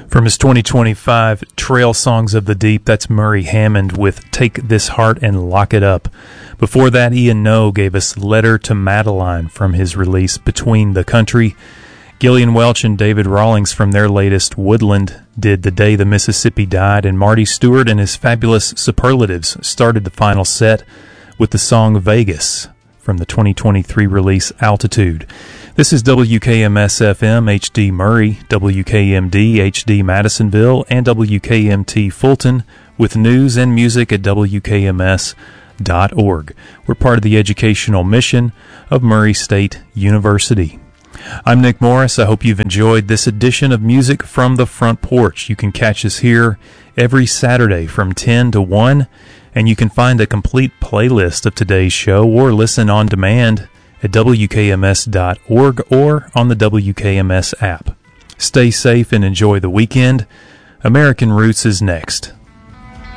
From his 2025 Trail Songs of the Deep, that's Murray Hammond with Take This Heart and Lock It Up. Before that, Ian Noe gave us Letter to Madeline from his release Between the Country. Gillian Welch and David Rawlings from their latest Woodland did The Day the Mississippi Died, and Marty Stewart and his fabulous Superlatives started the final set with the song Vegas from the 2023 release Altitude. This is WKMS-FM HD Murray, WKMD HD Madisonville, and WKMT Fulton with news and music at WKMS.org. We're part of the educational mission of Murray State University. I'm Nick Morris. I hope you've enjoyed this edition of Music from the Front Porch. You can catch us here every Saturday from 10 to 1, and you can find a complete playlist of today's show or listen on demand at WKMS.org or on the WKMS app. Stay safe and enjoy the weekend. American Roots is next.